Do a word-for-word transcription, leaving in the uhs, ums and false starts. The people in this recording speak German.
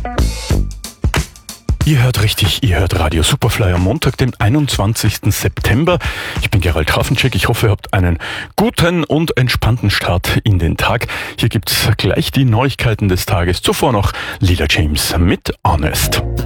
Ihr hört richtig, ihr hört Radio Superfly am Montag, den einundzwanzigsten September. Ich bin Gerald Hafencheck. Ich hoffe, ihr habt einen guten und entspannten Start in den Tag. Hier gibt's gleich die Neuigkeiten des Tages. Zuvor noch Lila James mit Honest.